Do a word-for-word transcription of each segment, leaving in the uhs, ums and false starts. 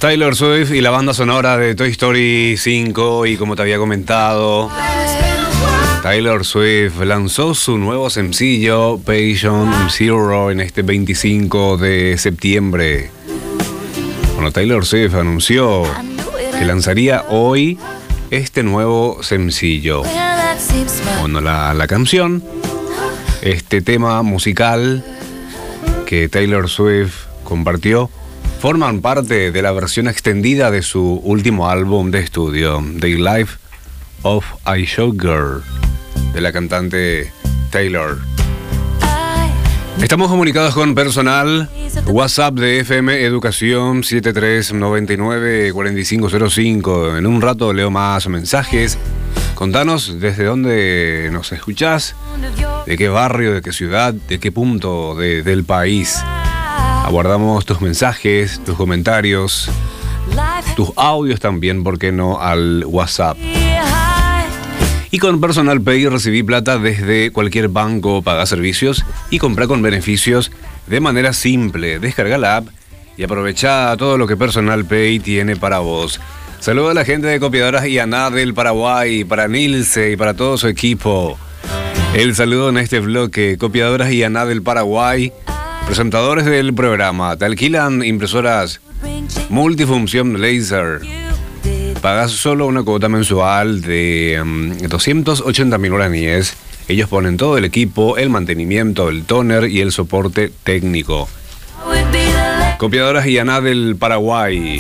Taylor Swift y la banda sonora de Toy Story cinco, y como te había comentado, Taylor Swift lanzó su nuevo sencillo Patient Zero en este veinticinco de septiembre. Bueno, Taylor Swift anunció que lanzaría hoy este nuevo sencillo. Bueno, la, la canción, este tema musical que Taylor Swift compartió, forman parte de la versión extendida de su último álbum de estudio, The Life of a Showgirl, de la cantante Taylor. Estamos comunicados con personal. WhatsApp de F M Educación siete tres nueve nueve cuatro cinco cero cinco. En un rato leo más mensajes. Contanos desde dónde nos escuchás, de qué barrio, de qué ciudad, de qué punto de, del país. Aguardamos tus mensajes, tus comentarios, tus audios también, ¿por qué no?, al WhatsApp. Y con Personal Pay recibí plata desde cualquier banco, paga servicios y compra con beneficios de manera simple. Descarga la app y aprovecha todo lo que Personal Pay tiene para vos. Saludos a la gente de Copiadoras y Aná del Paraguay, para Nilce y para todo su equipo. El saludo en este bloque. Copiadoras y Aná del Paraguay, presentadores del programa. Te alquilan impresoras multifunción laser. Pagas solo una cuota mensual de um, doscientos ochenta mil guaraníes. Ellos ponen todo el equipo, el mantenimiento, el tóner y el soporte técnico. Copiadoras y Aná del Paraguay.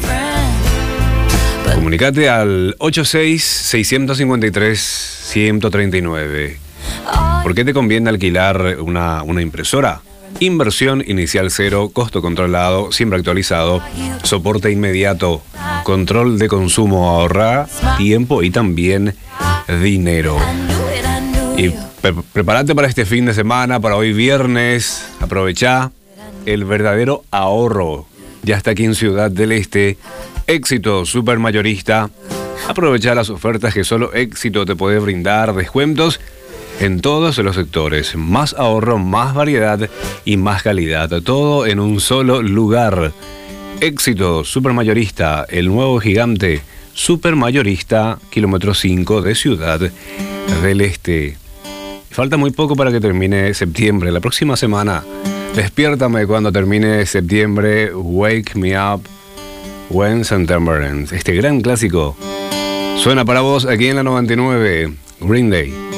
Comunicate al ocho seis seis cinco tres uno cero tres nueve. ¿Por qué te conviene alquilar una, una impresora? Inversión inicial cero, costo controlado, siempre actualizado, soporte inmediato, control de consumo, ahorra tiempo y también dinero. Y pre- prepárate para este fin de semana, para hoy viernes, aprovechá el verdadero ahorro. Ya está aquí en Ciudad del Este, Éxito Supermayorista. Aprovecha las ofertas que solo Éxito te puede brindar, descuentos en todos los sectores, más ahorro, más variedad y más calidad, todo en un solo lugar. Éxito Supermayorista, el nuevo gigante Supermayorista, kilómetro cinco de Ciudad del Este. Falta muy poco para que termine septiembre. La próxima semana, despiértame cuando termine septiembre, Wake Me Up When September Ends. Este gran clásico suena para vos aquí en la noventa y nueve, Green Day.